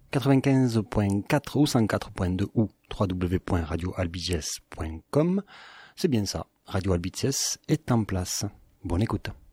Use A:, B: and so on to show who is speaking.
A: 95.4 ou 104.2 ou www.radioalbiges.com. C'est bien ça, Radio Albiges est en place. Bonne écoute.